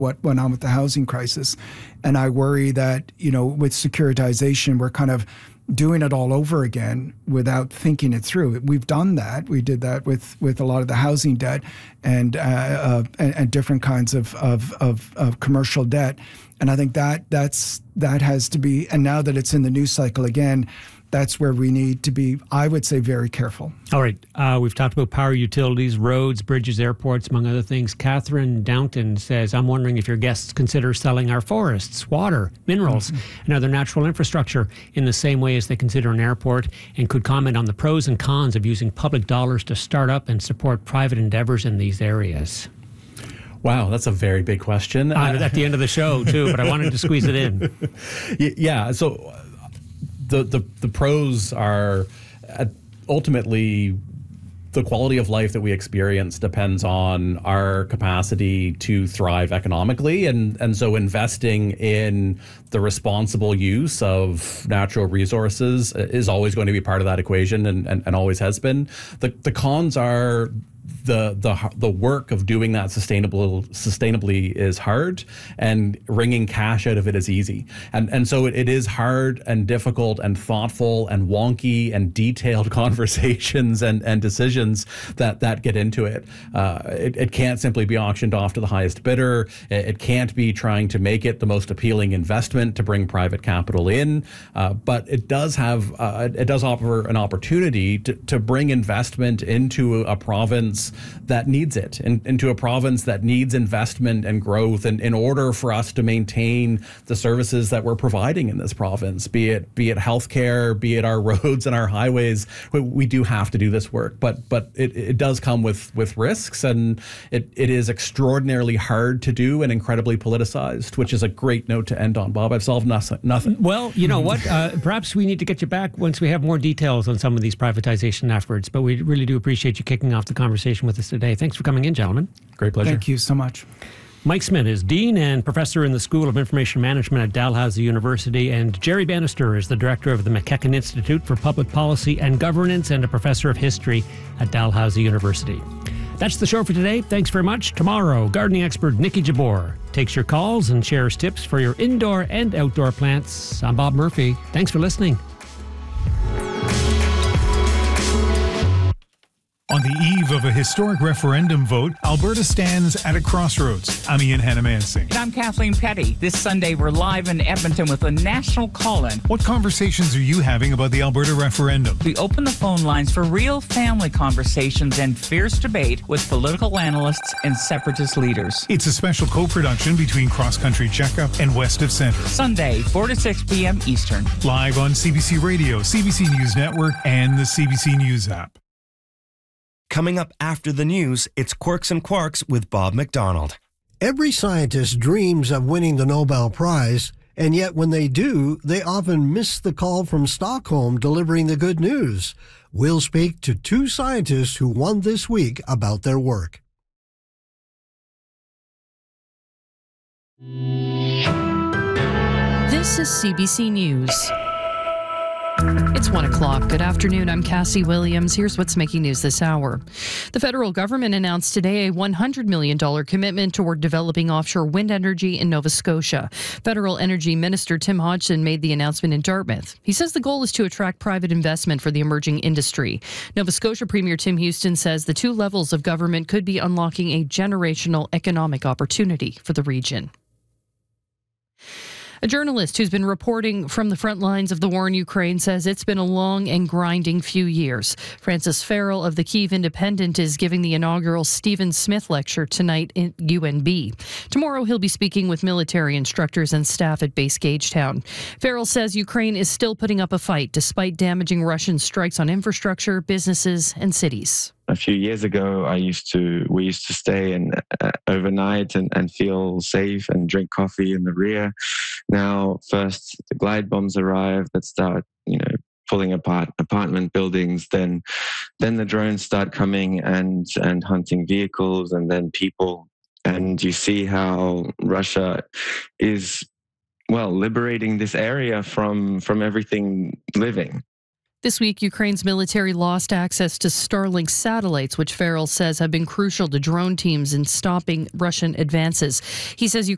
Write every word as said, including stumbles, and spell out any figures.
what went on with the housing crisis. And I worry that, you know, with securitization, we're kind of doing it all over again without thinking it through. We've done that. We did that with, with a lot of the housing debt and uh, uh, and, and different kinds of, of, of, of commercial debt. And I think that that's that has to be, and now that it's in the news cycle again, that's where we need to be, I would say, very careful. All right. Uh, we've talked about power utilities, roads, bridges, airports, among other things. Catherine Downton says, I'm wondering if your guests consider selling our forests, water, minerals, mm-hmm. and other natural infrastructure in the same way as they consider an airport, and could comment on the pros and cons of using public dollars to start up and support private endeavors in these areas. Wow, that's a very big question. Uh, at the end of the show, too, but I wanted to squeeze it in. Yeah, so the, the, the pros are uh, ultimately the quality of life that we experience depends on our capacity to thrive economically. And, and so investing in the responsible use of natural resources is always going to be part of that equation and, and, and always has been. The, the cons are the the the work of doing that sustainable sustainably is hard, and wringing cash out of it is easy. And and so it, it is hard and difficult and thoughtful and wonky and detailed conversations and, and decisions that, that get into it. Uh, it. It can't simply be auctioned off to the highest bidder. It, it can't be trying to make it the most appealing investment to bring private capital in. Uh, but it does have uh, it does offer an opportunity to, to bring investment into a province that needs it, in, into a province that needs investment and growth, and in order for us to maintain the services that we're providing in this province, be it be it healthcare, be it our roads and our highways, we, we do have to do this work. But but it, it does come with with risks, and it, it is extraordinarily hard to do and incredibly politicized, which is a great note to end on. Bob, I've solved nothing. nothing. Well, you know what? Uh, perhaps we need to get you back once we have more details on some of these privatization efforts. But we really do appreciate you kicking off the conversation with us today. Thanks for coming in, gentlemen. Great pleasure. Thank you so much. Mike Smith is Dean and Professor in the School of Information Management at Dalhousie University, and Jerry Bannister is the Director of the McEachern Institute for Public Policy and Governance and a Professor of History at Dalhousie University. That's the show for today. Thanks very much. Tomorrow, gardening expert Nikki Jabor takes your calls and shares tips for your indoor and outdoor plants. I'm Bob Murphy. Thanks for listening. On the eve of a historic referendum vote, Alberta stands at a crossroads. I'm Ian Hannamansing. And I'm Kathleen Petty. This Sunday, we're live in Edmonton with a national call-in. What conversations are you having about the Alberta referendum? We open the phone lines for real family conversations and fierce debate with political analysts and separatist leaders. It's a special co-production between Cross Country Checkup and West of Centre. Sunday, four to six p.m. Eastern. Live on C B C Radio, C B C News Network, and the C B C News app. Coming up after the news, it's Quirks and Quarks with Bob McDonald. Every scientist dreams of winning the Nobel Prize, and yet when they do, they often miss the call from Stockholm delivering the good news. We'll speak to two scientists who won this week about their work. This is C B C News. It's one o'clock. Good afternoon. I'm Cassie Williams. Here's what's making news this hour. The federal government announced today a one hundred million dollars commitment toward developing offshore wind energy in Nova Scotia. Federal Energy Minister Tim Hodgson made the announcement in Dartmouth. He says the goal is to attract private investment for the emerging industry. Nova Scotia Premier Tim Houston says the two levels of government could be unlocking a generational economic opportunity for the region. A journalist who's been reporting from the front lines of the war in Ukraine says it's been a long and grinding few years. Francis Farrell of the Kyiv Independent is giving the inaugural Stephen Smith Lecture tonight in U N B. Tomorrow he'll be speaking with military instructors and staff at Base Gagetown. Farrell says Ukraine is still putting up a fight despite damaging Russian strikes on infrastructure, businesses, and cities. A few years ago, I used to we used to stay in uh, overnight and, and feel safe and drink coffee in the rear. Now, first the glide bombs arrive that start, you know, pulling apart apartment buildings. Then, then the drones start coming and and hunting vehicles and then people. And you see how Russia is, well, liberating this area from from everything living. This week, Ukraine's military lost access to Starlink satellites, which Farrell says have been crucial to drone teams in stopping Russian advances. He says Ukraine